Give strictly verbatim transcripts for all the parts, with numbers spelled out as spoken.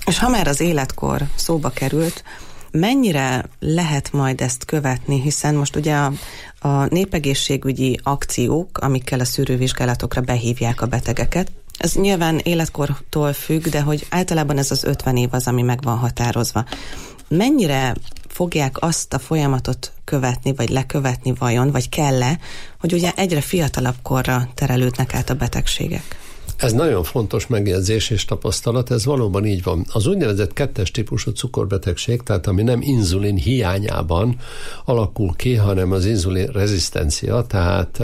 És ha már az életkor szóba került, mennyire lehet majd ezt követni, hiszen most ugye a, a népegészségügyi akciók, amikkel a szűrővizsgálatokra behívják a betegeket, ez nyilván életkortól függ, de hogy általában ez az ötven év az, ami meg van határozva. Mennyire fogják azt a folyamatot követni, vagy lekövetni vajon, vagy kell-e, hogy ugye egyre fiatalabb korra terelődnek át a betegségek? Ez nagyon fontos megjegyzés és tapasztalat, ez valóban így van. Az úgynevezett kettes típusú cukorbetegség, tehát ami nem inzulin hiányában alakul ki, hanem az inzulin rezisztencia, tehát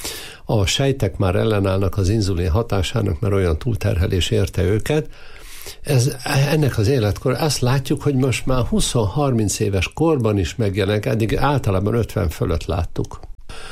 a sejtek már ellenállnak az inzulin hatásának, mert olyan túlterhelés érte őket. Ez, ennek az életkor, azt látjuk, hogy most már húsz-harminc éves korban is megjelenik, eddig általában ötven fölött láttuk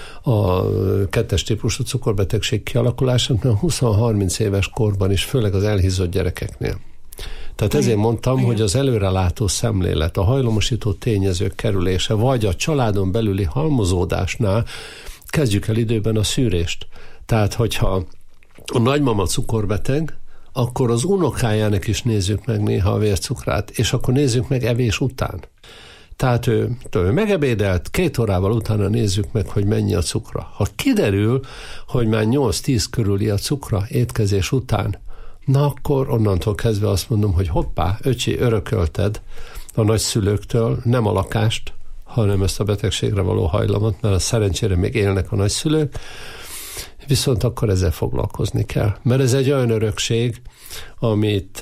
a kettes típusú cukorbetegség kialakulását, mert húsz-harminc éves korban is, főleg az elhízott gyerekeknél. Tehát ezért mondtam, hogy az előrelátó szemlélet, a hajlamosító tényezők kerülése, vagy a családon belüli halmozódásnál kezdjük el időben a szűrést. Tehát, hogyha a nagymama cukorbeteg, akkor az unokájának is nézzük meg néha a vércukrát, és akkor nézzük meg evés után. Tehát ő, ő megebédelt, két órával utána nézzük meg, hogy mennyi a cukra. Ha kiderül, hogy már nyolc-tíz körüli a cukra étkezés után, na akkor onnantól kezdve azt mondom, hogy hoppá, öcsi, örökölted a nagyszülőktől nem a lakást, hanem ezt a betegségre való hajlamot, mert szerencsére még élnek a nagyszülők, viszont akkor ezzel foglalkozni kell. Mert ez egy olyan örökség, amit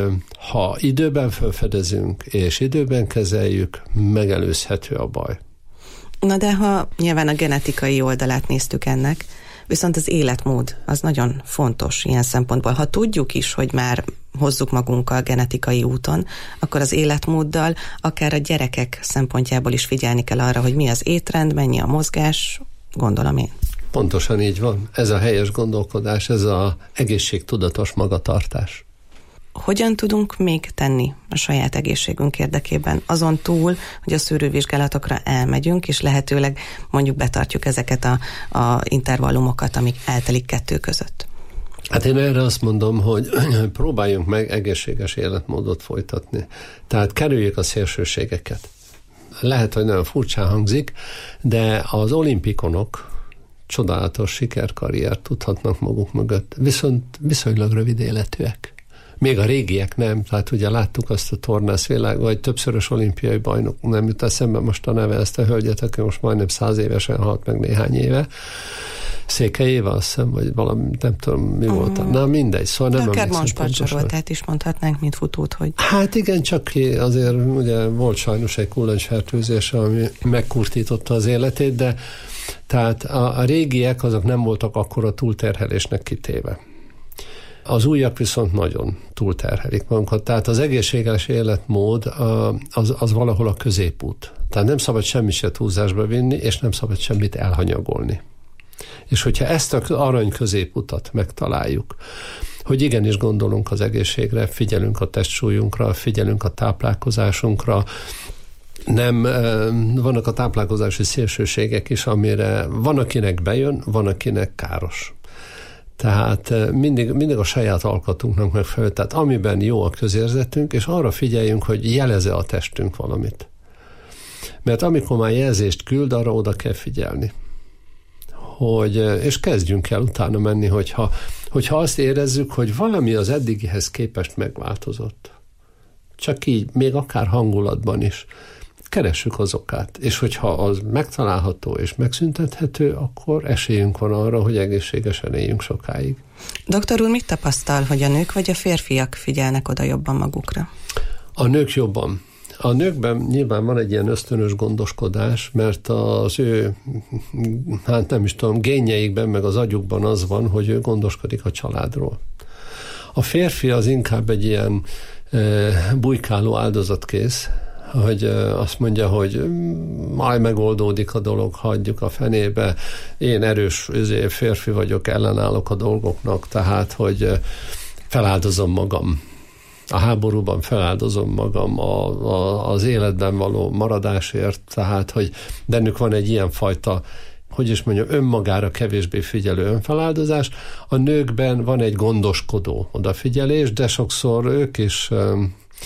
ha időben felfedezünk, és időben kezeljük, megelőzhető a baj. Na de ha nyilván a genetikai oldalát néztük ennek, viszont az életmód az nagyon fontos ilyen szempontból. Ha tudjuk is, hogy már hozzuk magunkkal genetikai úton, akkor az életmóddal akár a gyerekek szempontjából is figyelni kell arra, hogy mi az étrend, mennyi a mozgás, gondolom én. Pontosan így van. Ez a helyes gondolkodás, ez az egészségtudatos magatartás. Hogyan tudunk még tenni a saját egészségünk érdekében? Azon túl, hogy a szűrővizsgálatokra elmegyünk, és lehetőleg mondjuk betartjuk ezeket a, a intervallumokat, amik eltelik kettő között. Hát én erre azt mondom, hogy próbáljunk meg egészséges életmódot folytatni. Tehát kerüljük a szélsőségeket. Lehet, hogy nagyon furcsán hangzik, de az olimpikonok csodálatos sikerkarriert tudhatnak maguk mögött, viszont viszonylag rövid életűek. Még a régiek nem, tehát ugye láttuk azt a tornászvilág, vagy többszörös olimpiai bajnok, nem jut eszembe most a neve, ezt a hölgyet, aki most majdnem száz évesen halt meg néhány éve. Székely Éva, azt hiszem, vagy valami, nem tudom, mi uh-huh. volt. Na mindegy, szóval nem emlékszem. Akár sportcsoroltát is mondhatnánk, mint futót, hogy... Hát igen, csak azért ugye volt sajnos egy kullancsfertőzés, ami megkurtította az életét, de tehát a, a régiek azok nem voltak akkora túlterhelésnek kitéve. Az újak viszont nagyon túlterhelik magunkat. Tehát az egészséges életmód az, az valahol a középút. Tehát nem szabad semmit se túlzásba vinni, és nem szabad semmit elhanyagolni. És hogyha ezt az arany középutat megtaláljuk, hogy igenis gondolunk az egészségre, figyelünk a testsúlyunkra, figyelünk a táplálkozásunkra, nem, vannak a táplálkozási szélsőségek is, amire van, akinek bejön, van, akinek káros. Tehát mindig, mindig a saját alkatunknak megfelelő, tehát amiben jó a közérzetünk, és arra figyeljünk, hogy jeleze a testünk valamit. Mert amikor már jelzést küld, arra oda kell figyelni. Hogy, és kezdjünk el utána menni, hogyha, hogyha azt érezzük, hogy valami az eddigihez képest megváltozott. Csak így, még akár hangulatban is. Keressük az okát, és hogyha az megtalálható és megszüntethető, akkor esélyünk van arra, hogy egészségesen éljünk sokáig. Doktor úr, mit tapasztal, hogy a nők vagy a férfiak figyelnek oda jobban magukra? A nők jobban. A nőkben nyilván van egy ilyen ösztönös gondoskodás, mert az ő, hát nem is tudom, génjeikben, meg az agyukban az van, hogy ő gondoskodik a családról. A férfi az inkább egy ilyen e, bujkáló áldozatkész, hogy azt mondja, hogy majd megoldódik a dolog, hagyjuk a fenébe, én erős férfi vagyok, ellenállok a dolgoknak, tehát, hogy feláldozom magam. A háborúban feláldozom magam a, a, az életben való maradásért, tehát, hogy bennük van egy ilyen fajta, hogy is mondjam, önmagára kevésbé figyelő önfeláldozás. A nőkben van egy gondoskodó odafigyelés, de sokszor ők is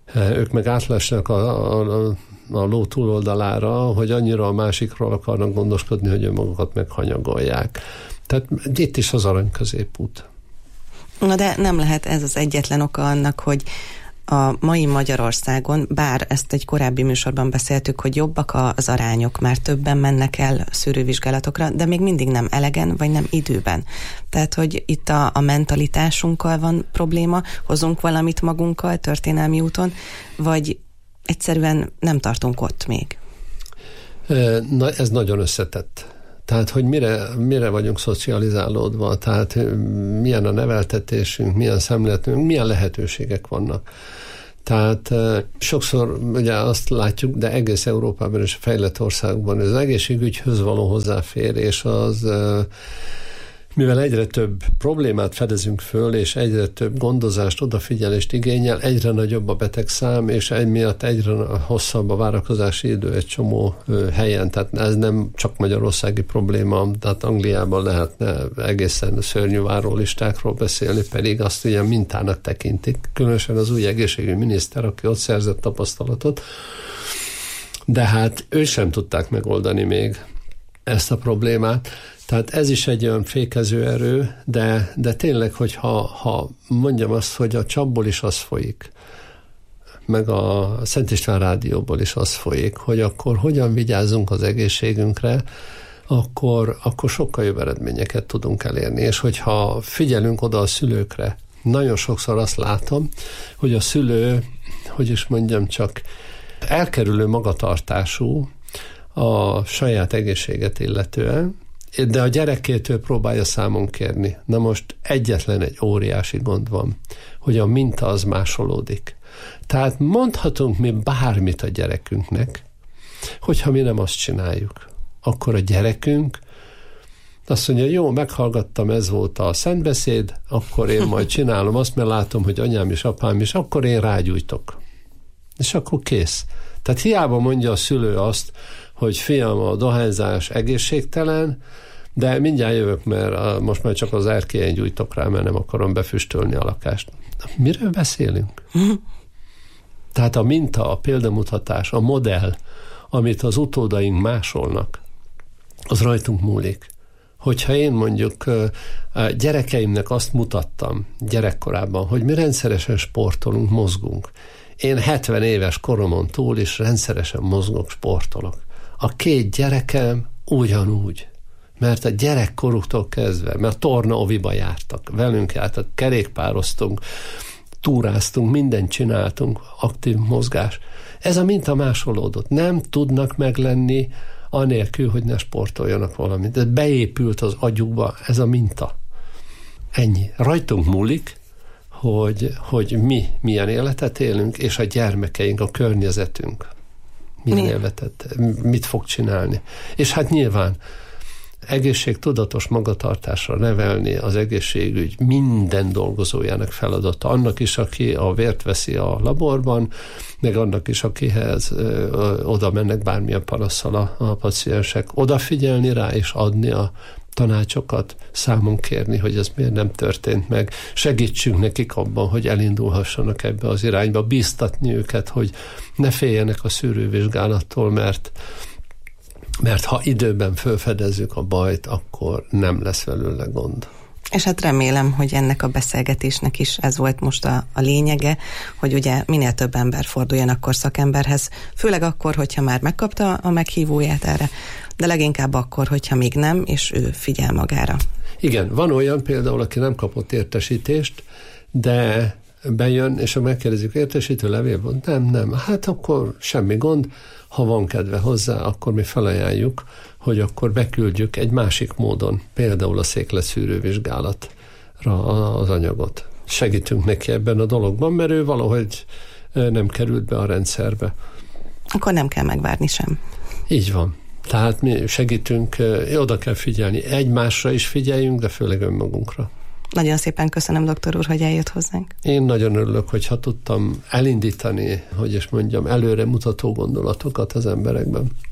ők meg átlesnek a, a, a, a ló túloldalára, hogy annyira a másikról akarnak gondoskodni, hogy önmagukat meghanyagolják. Tehát itt is az arany középút. Na de nem lehet ez az egyetlen oka annak, hogy a mai Magyarországon, bár ezt egy korábbi műsorban beszéltük, hogy jobbak az arányok, már többen mennek el szűrővizsgálatokra, de még mindig nem elegen, vagy nem időben. Tehát, hogy itt a, a mentalitásunkkal van probléma, hozunk valamit magunkkal történelmi úton, vagy egyszerűen nem tartunk ott még. Na, ez nagyon összetett. Tehát, hogy mire, mire vagyunk szocializálódva, tehát milyen a neveltetésünk, milyen szemléletünk, milyen lehetőségek vannak. Tehát sokszor ugye azt látjuk, de egész Európában és a fejlett országban az egészségügyhöz való hozzáférés az, mivel egyre több problémát fedezünk föl, és egyre több gondozást, odafigyelést igényel, egyre nagyobb a betegszám, és emiatt egyre hosszabb a várakozási idő egy csomó helyen. Tehát ez nem csak magyarországi probléma, tehát Angliában lehetne egészen szörnyű várólistákról beszélni, pedig azt ugye mintának tekintik, különösen az új egészségügyi miniszter, aki ott szerzett tapasztalatot, de hát ő sem tudták megoldani még ezt a problémát. Tehát ez is egy olyan fékező erő, de, de tényleg, hogyha ha mondjam azt, hogy a csapból is az folyik, meg a Szent István rádióból is az folyik, hogy akkor hogyan vigyázzunk az egészségünkre, akkor, akkor sokkal jobb eredményeket tudunk elérni. És hogyha figyelünk oda a szülőkre, nagyon sokszor azt látom, hogy a szülő, hogy is mondjam csak, elkerülő magatartású a saját egészséget illetően, de a gyerekétől próbálja számon kérni. Na most egyetlen egy óriási gond van, hogy a minta az másolódik. Tehát mondhatunk mi bármit a gyerekünknek, hogyha mi nem azt csináljuk. Akkor a gyerekünk azt mondja, jó, meghallgattam, ez volt a szentbeszéd, akkor én majd csinálom azt, mert látom, hogy anyám és apám is, akkor én rágyújtok. És akkor kész. Tehát hiába mondja a szülő azt, hogy fiam, a dohányzás egészségtelen, de mindjárt jövök, mert a, most már csak az erkélyen gyújtok rá, mert nem akarom befüstölni a lakást. Miről beszélünk? Tehát a minta, a példamutatás, a modell, amit az utódaink másolnak, az rajtunk múlik. Hogyha én mondjuk gyerekeimnek azt mutattam gyerekkorában, hogy mi rendszeresen sportolunk, mozgunk. Én hetven éves koromon túl is rendszeresen mozgok, sportolok. A két gyerekem ugyanúgy, mert a gyerekkoruktól kezdve, mert torna oviba jártak, velünk jártak, kerékpároztunk, túráztunk, mindent csináltunk, aktív mozgás. Ez a minta másolódott. Nem tudnak meglenni anélkül, hogy ne sportoljanak valamit. De beépült az agyukba ez a minta. Ennyi. Rajtunk múlik, hogy, hogy mi milyen életet élünk, és a gyermekeink, a környezetünk milyen mi? életet, mit fog csinálni. És hát nyilván egészségtudatos magatartásra nevelni az egészségügy minden dolgozójának feladata. Annak is, aki a vért veszi a laborban, meg annak is, akihez ö, ö, oda mennek bármilyen panasszal a, a paciensek. Odafigyelni rá és adni a tanácsokat, számon kérni, hogy ez miért nem történt meg. Segítsünk nekik abban, hogy elindulhassanak ebbe az irányba, bíztatni őket, hogy ne féljenek a szűrővizsgálattól, mert mert ha időben felfedezzük a bajt, akkor nem lesz belőle gond. És hát remélem, hogy ennek a beszélgetésnek is ez volt most a, a lényege, hogy ugye minél több ember forduljon akkor szakemberhez, főleg akkor, hogyha már megkapta a meghívóját erre, de leginkább akkor, hogyha még nem, és ő figyel magára. Igen, van olyan például, aki nem kapott értesítést, de bejön, és ha megkérdezik, értesítő levél van? Nem, nem. Hát akkor semmi gond. Ha van kedve hozzá, akkor mi felajánljuk, hogy akkor beküldjük egy másik módon, például a székletszűrővizsgálatra az anyagot. Segítünk neki ebben a dologban, mert ő valahogy nem került be a rendszerbe. Akkor nem kell megvárni sem. Így van. Tehát mi segítünk, oda kell figyelni. Egymásra is figyeljünk, de főleg önmagunkra. Nagyon szépen köszönöm, doktor úr, hogy eljött hozzánk. Én nagyon örülök, hogyha tudtam elindítani, hogy is mondjam, előre mutató gondolatokat az emberekben.